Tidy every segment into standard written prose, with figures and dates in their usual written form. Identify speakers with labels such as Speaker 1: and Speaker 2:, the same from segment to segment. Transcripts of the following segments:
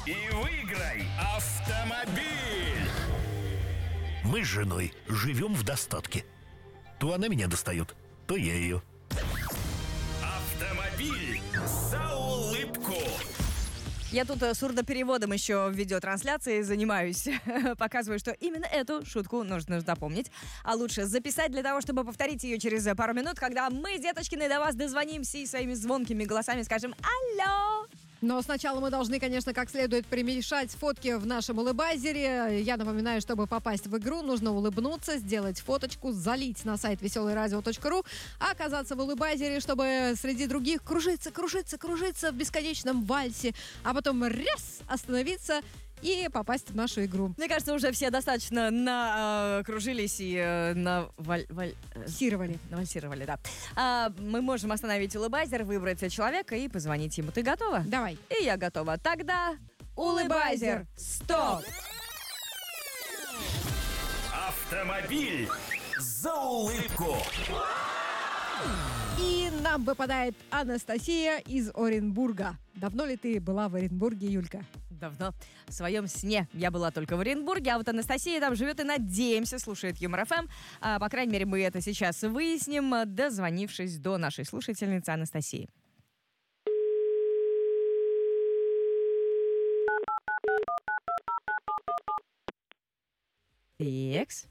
Speaker 1: и выиграй автомобиль.
Speaker 2: Мы с женой живем в достатке. То она меня достает, то я ее.
Speaker 1: Автомобиль за улыбку.
Speaker 3: Я тут сурдопереводом еще в видеотрансляции занимаюсь. Показываю, что именно эту шутку нужно запомнить. А лучше записать для того, чтобы повторить ее через пару минут, когда мы с Деточкиной до вас дозвонимся и своими звонкими голосами скажем «Алло!».
Speaker 4: Но сначала мы должны, конечно, как следует перемешать фотки в нашем улыбайзере. Я напоминаю, чтобы попасть в игру, нужно улыбнуться, сделать фоточку, залить на сайт веселорадио.ру, а оказаться в улыбайзере, чтобы среди других кружиться в бесконечном вальсе, а потом раз остановиться и попасть в нашу игру.
Speaker 3: Мне кажется, уже все достаточно накружились и навальсировали, да. Мы можем остановить улыбайзер, выбрать человека и позвонить ему. Ты готова?
Speaker 4: Давай.
Speaker 3: И я готова. Тогда улыбайзер, стоп!
Speaker 1: Автомобиль за улыбку.
Speaker 4: И нам выпадает Анастасия из Оренбурга. Давно ли ты была в Оренбурге, Юлька?
Speaker 3: Давно. В своем сне я была только в Оренбурге, а вот Анастасия там живет и, надеемся, слушает Юмор ФМ. По крайней мере, мы это сейчас выясним, дозвонившись до нашей слушательницы Анастасии. Текс.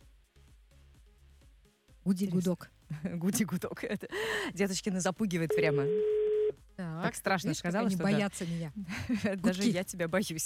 Speaker 4: Гуди-гудок.
Speaker 3: Гуди-гудок. Это Деточкина запугивает прямо. Так страшно
Speaker 4: видишь,
Speaker 3: сказала,
Speaker 4: как они
Speaker 3: что
Speaker 4: боятся меня.
Speaker 3: даже я тебя боюсь.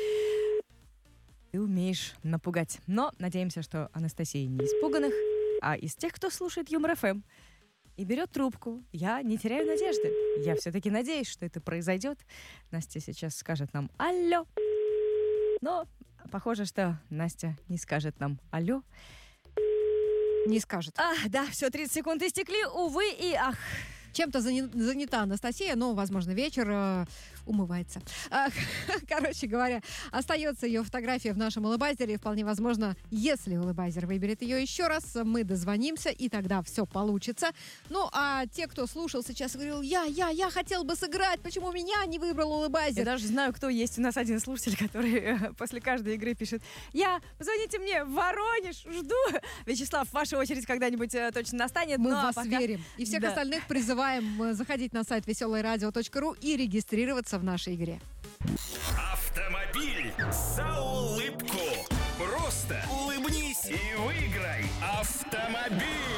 Speaker 3: Ты умеешь напугать. Но надеемся, что Анастасия не из пуганых, а из тех, кто слушает Юмор ФМ и берет трубку. Я не теряю надежды. Я все-таки надеюсь, что это произойдет. Настя сейчас скажет нам «Алло». Но похоже, что Настя не скажет нам «Алло».
Speaker 4: Не скажет.
Speaker 3: Да, все, 30 секунд истекли, увы и ах.
Speaker 4: Чем-то занята Анастасия, но, возможно, вечер умывается. Короче говоря, остается ее фотография в нашем улыбайзере. И вполне возможно, если улыбайзер выберет ее еще раз, мы дозвонимся, и тогда все получится. Ну, а те, кто слушал сейчас, говорил, я хотел бы сыграть, почему меня не выбрал улыбайзер?
Speaker 3: Я даже знаю, кто есть. У нас один слушатель, который после каждой игры пишет: позвоните мне в Воронеж, жду. Вячеслав, ваша очередь когда-нибудь точно настанет.
Speaker 4: Мы в вас верим. И всех остальных призываем заходить на сайт веселорадио.ру и регистрироваться в нашей игре.
Speaker 1: Автомобиль за улыбку. Просто улыбнись и выиграй автомобиль.